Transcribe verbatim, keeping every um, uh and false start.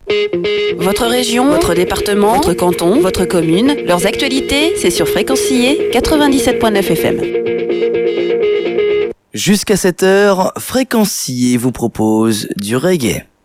Votre région, votre département, votre canton, votre commune, leurs actualités, c'est sur Fréquencier quatre-vingt-dix-sept virgule neuf F M. Jusqu'à sept heures, Fréquencier vous propose du reggae.